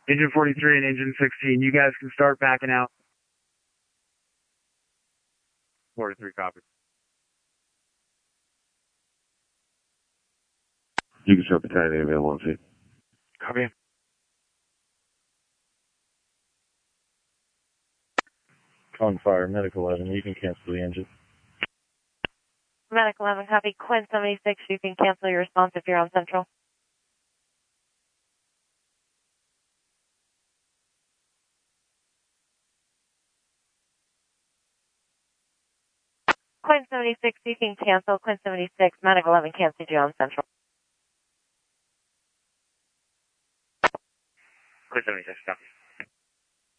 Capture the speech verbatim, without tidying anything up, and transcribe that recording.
Engine forty-three and engine sixteen, you guys can start backing out. forty-three, copy. You can start battalion available on scene. Copy. On fire, Medic eleven, you can cancel the engine. Medic eleven, copy. Quinn seventy-six, you can cancel your response if you're on Central. Quinn seventy-six, you can cancel. Quinn seventy-six, Medic eleven canceled you on Central. Quinn seventy-six, copy.